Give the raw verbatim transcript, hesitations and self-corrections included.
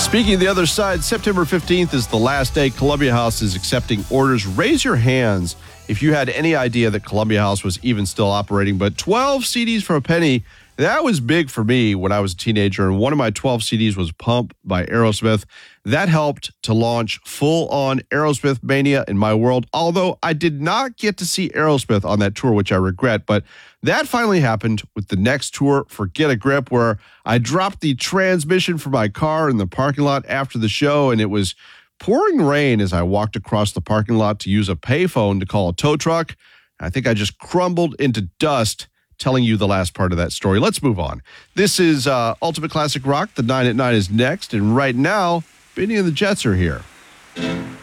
Speaking of the other side, September fifteenth is the last day Columbia House is accepting orders. Raise your hands if you had any idea that Columbia House was even still operating. But twelve C Ds for a penny, that was big for me when I was a teenager. And one of my twelve C Ds was Pump by Aerosmith. That helped to launch full-on Aerosmith mania in my world, although I did not get to see Aerosmith on that tour, which I regret. But that finally happened with the next tour, Forget a Grip, where I dropped the transmission for my car in the parking lot after the show, and it was pouring rain as I walked across the parking lot to use a payphone to call a tow truck. I think I just crumbled into dust telling you the last part of that story. Let's move on. This is uh, Ultimate Classic Rock. The nine at nine is next, and right now, Benny and the Jets are here.